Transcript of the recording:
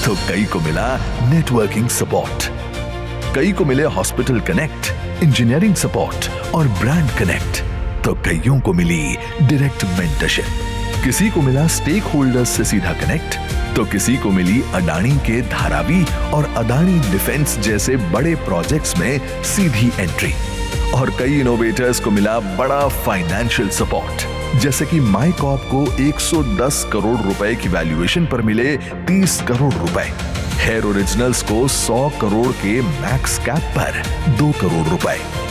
तो कई को मिला नेटवर्किंग सपोर्ट, कई को मिले हॉस्पिटल कनेक्ट, इंजीनियरिंग सपोर्ट और ब्रांड कनेक्ट, तो कईयों को मिली डायरेक्ट मेंटरशिप। किसी को मिला स्टेक होल्डर्स से सीधा कनेक्ट, तो किसी को मिली अडानी के धारावी और अडानी डिफेंस जैसे बड़े प्रोजेक्ट्स में सीधी एंट्री। और कई इनोवेटर्स को मिला बड़ा फाइनेंशियल सपोर्ट, जैसे कि माईकॉप को 110 करोड़ रुपए की वैल्यूएशन पर मिले 30 करोड़ रुपए, हेयर ओरिजिनल्स को 100 करोड़ के मैक्स कैप पर 2 करोड़ रुपए,